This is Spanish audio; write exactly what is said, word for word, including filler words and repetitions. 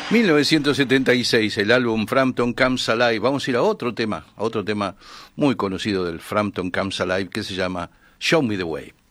mil novecientos setenta y seis, el álbum Frampton Comes Alive. Vamos a ir a otro tema, a otro tema muy conocido del Frampton Comes Alive que se llama Show Me the Way.